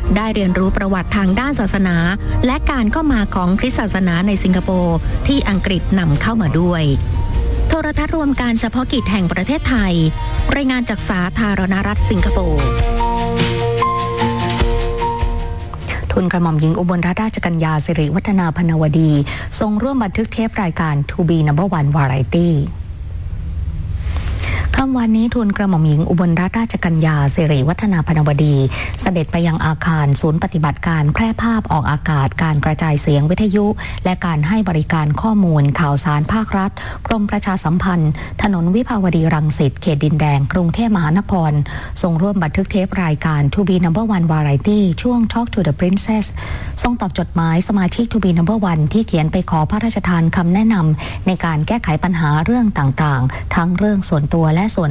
ได้เรียนรู้ประวัติทางด้านศาสนาและการเข้ามาของคริสตศาสนาในสิงคโปร์ที่อังกฤษนำเข้ามาด้วยโทรทัศน์รวมการเฉพาะกิจแห่งประเทศไทยรายงานจากสาธารณรัฐสิงคโปร์ทุนกระหม่อมหญิงอุบลรัตนราชกัญญาสิริวัฒนาพนวดีทรงร่วมบันทึกเทปรายการ To Be No. 1 Varietyค่ำวันนี้ทุนกระหม่อมหญิงอุบลรัตนราชกัญญาสิริวัฒนาพนวดีเสด็จไปยังอาคารศูนย์ปฏิบัติการแพร่ภาพออกอากาศการกระจายเสียงวิทยุและการให้บริการข้อมูลข่าวสารภาครัฐกรมประชาสัมพันธ์ถนนวิภาวดีรังสิตเขตดินแดงกรุงเทพมหานครทรงร่วมบันทึกเทปรายการ To Be No. 1 Variety ช่วง Talk to the Princess ทรงตอบจดหมายสมาชิก To Be No. 1 ที่เขียนไปขอพระราชทานคำแนะนำในการแก้ไขปัญหาเรื่องต่างๆทั้งเรื่องส่วนตัวและ